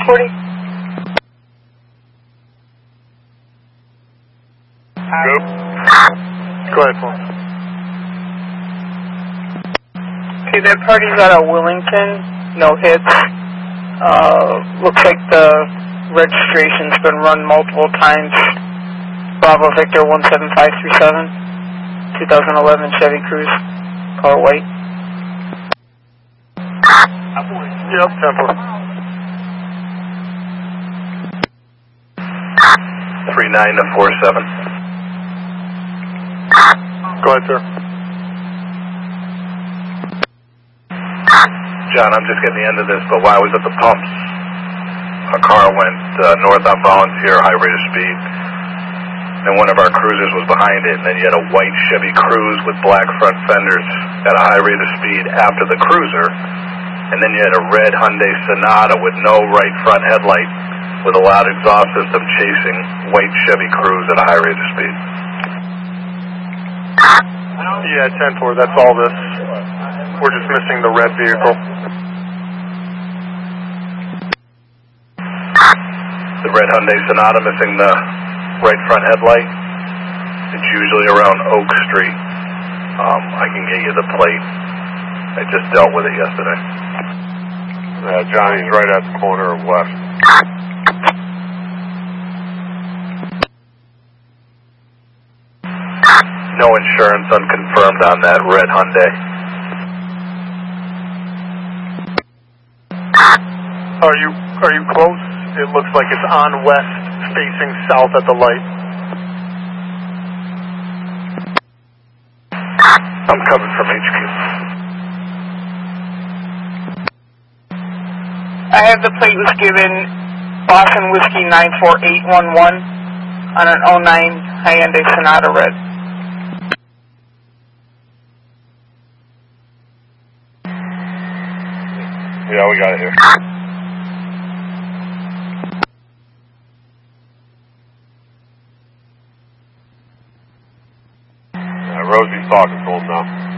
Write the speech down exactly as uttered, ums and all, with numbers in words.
forty. Go. Go ahead, Paul. Okay, that party's out of Willington. No hits. Uh, looks like the registration's been run multiple times. Bravo Victor one seven five three seven. twenty eleven Chevy Cruze. Color white. Yep, ten four. three nine to four seven. Go ahead, sir. John, I'm just getting the end of this, but while I was at the pumps, a car went uh, north on Volunteer, high rate of speed, and one of our cruisers was behind it, and then you had a white Chevy Cruze with black front fenders at a high rate of speed after the cruiser, and then you had a red Hyundai Sonata with no right front headlight with a loud exhaust system chasing white Chevy Cruze at a high rate of speed. Yeah, ten four, that's all this. We're just missing the red vehicle. The red Hyundai Sonata missing the right front headlight. It's usually around Oak Street. Um, I can get you the plate. I just dealt with it yesterday. Uh, Johnny's right at the corner of West. No insurance unconfirmed on that red Hyundai. Are you are you close? It looks like it's on West, facing south at the light. I'm coming from H Q. I have the plate was given Boston Whiskey nine four eight one one on an oh nine Hyundai Sonata red. Yeah, we got it here. Uh, Rosie's talking to him now.